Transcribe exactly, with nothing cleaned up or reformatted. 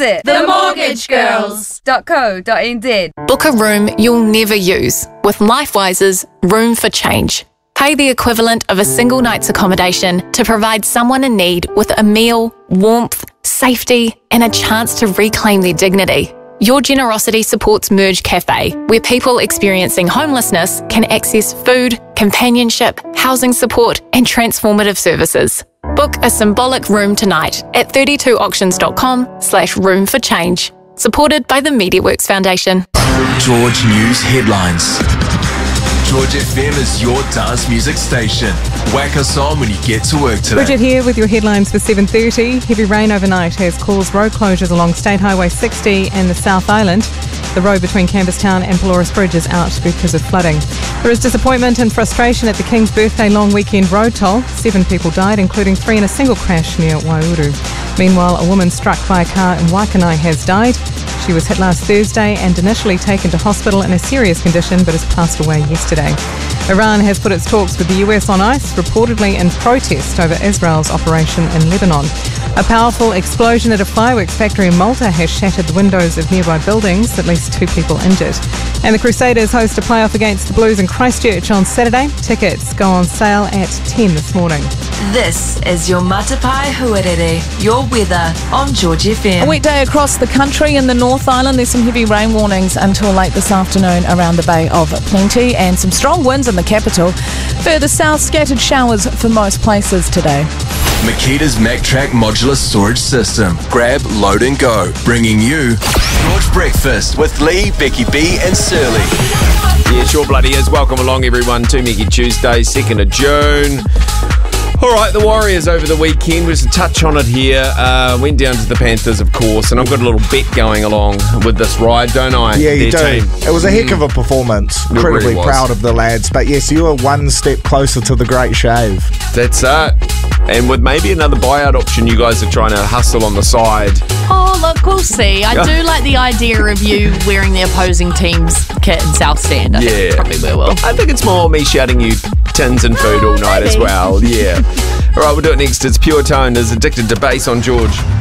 visit the mortgage girls dot co dot n z. Book a room you'll never use with LifeWiser's Room for Change. Pay the equivalent of a single night's accommodation to provide someone in need with a meal, warmth, safety, and a chance to reclaim their dignity. Your generosity supports Merge Cafe, where people experiencing homelessness can access food, companionship, housing support, and transformative services. Book a symbolic room tonight at thirty-two auctions dot com slash room for change. Supported by the MediaWorks Foundation. George News Headlines. George F M is your dance music station. Whack us on when you get to work today. Bridget here with your headlines for seven thirty. Heavy rain overnight has caused road closures along State Highway sixty and the South Island. The road between Camberstown and Pelorus Bridge is out because of flooding. There is disappointment and frustration at the King's Birthday long weekend road toll. Seven people died, including three in a single crash near Waiouru. Meanwhile, a woman struck by a car in Waikanae has died. She was hit last Thursday and initially taken to hospital in a serious condition, but has passed away yesterday. Iran has put its talks with the U S on ice, reportedly in protest over Israel's operation in Lebanon. A powerful explosion at a fireworks factory in Malta has shattered the windows of nearby buildings, at least two people injured. And the Crusaders host a playoff against the Blues in Christchurch on Saturday. Tickets go on sale at ten this morning. This is your Matapai Huarere, your weather on George F M. A wet day across the country. In the North Island, there's some heavy rain warnings until late this afternoon around the Bay of Plenty, and some strong winds in the capital. Further south, scattered showers for most places today. Makita's MacTrack modular storage system. Grab, load and go. Bringing you George Breakfast with Lee, Becky B and Surly. Yeah, sure bloody is. Welcome along everyone to Mickey Tuesday, second of June. All right, the Warriors over the weekend, we'll just touch on it here. Uh, went down to the Panthers, of course, and I've got a little bet going along with this ride, don't I? Yeah, you do. Their team. It was a heck of a performance. It really Incredibly was. proud of the lads. But yes, you were one step closer to the great shave. That's it. And with maybe another buyout option, you guys are trying to hustle on the side. Oh, look, we'll see. I do like the idea of you wearing the opposing team's kit in South Stand. I Yeah. think probably we will. I think it's more me shouting you tins and food all night as maybe. well. Yeah. All right, we'll do it next. It's Pure Tone is Addicted to Bass on George.